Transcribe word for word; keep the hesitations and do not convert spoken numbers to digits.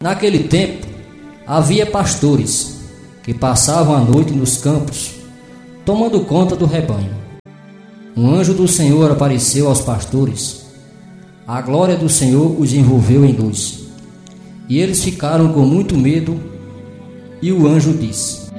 Naquele tempo, havia pastores que passavam a noite nos campos, tomando conta do rebanho. Um anjo do Senhor apareceu aos pastores. A glória do Senhor os envolveu em luz, e eles ficaram com muito medo. E o anjo disse: